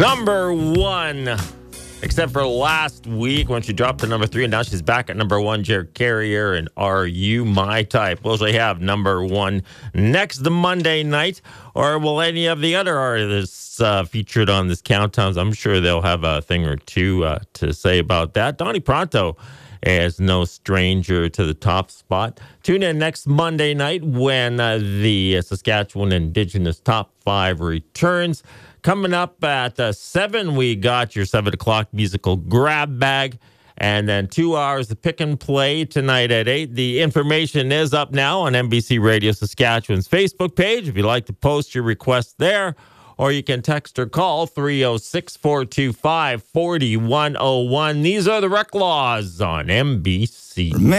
Number 1. Except for last week when she dropped to number 3, and now she's back at number 1, Jared Carrier and Are You My Type? Will she have number 1 next Monday night, or will any of the other artists featured on this countdown? I'm sure they'll have a thing or two to say about that. Donnie Pronto is no stranger to the top spot. Tune in next Monday night when the Saskatchewan Indigenous Top 5 returns. Coming up at 7, we got your 7 o'clock musical grab bag. And then 2 hours of pick and play tonight at 8. The information is up now on NBC Radio Saskatchewan's Facebook page if you'd like to post your request there. Or you can text or call 306-425-4101. These are the Rec Laws on NBC.